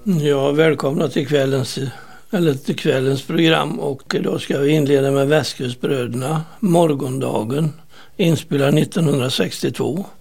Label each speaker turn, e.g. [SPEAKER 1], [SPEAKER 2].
[SPEAKER 1] Ja, välkomna till kvällens program, och då ska vi inleda med Västkustbröderna, Morgondagen, inspelad 1962.